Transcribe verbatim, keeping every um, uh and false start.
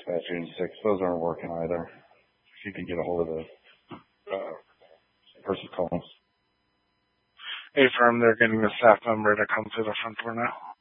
dispatch eighty-six. Those aren't working either. If you could get a hold of the uh, person calling. A firm, they're getting a staff member to come to the front door now.